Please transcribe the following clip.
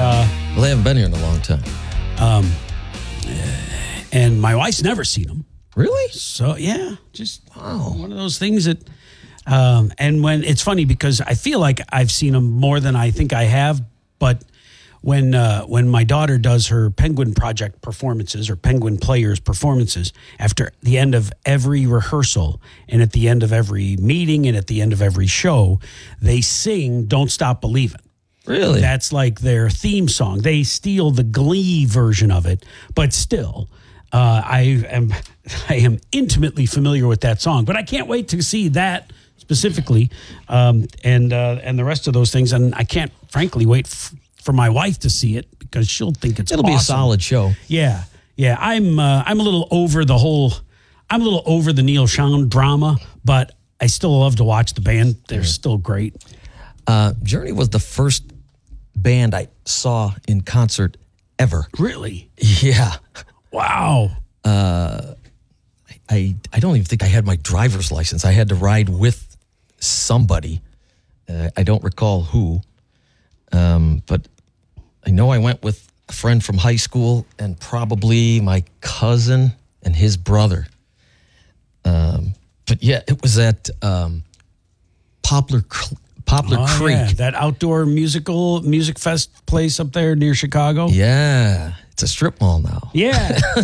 Well, they haven't been here in a long time. And my wife's never seen them. Really? So, yeah, just one of those things that, and when it's funny because I feel like I've seen them more than I think I have, but when my daughter does her Penguin Project performances or Penguin Players performances, after the end of every rehearsal and at the end of every meeting and at the end of every show, they sing Don't Stop Believin'. Really? That's like their theme song. They steal the Glee version of it, but still, I am intimately familiar with that song. But I can't wait to see that specifically, and the rest of those things. And I can't, frankly, wait for my wife to see it because she'll think it's It'll be a solid show. Yeah. I'm a little over the whole. I'm a little over the Neil Schon drama, but I still love to watch the band. They're still great. Journey was the first band I saw in concert ever. Really? Yeah. Wow. I don't even think I had my driver's license. I had to ride with somebody. I don't recall who. But I know I went with a friend from high school and probably my cousin and his brother. But yeah, it was at Poplar Creek. Yeah, that outdoor music fest place up there near Chicago. Yeah, it's a strip mall now. Yeah.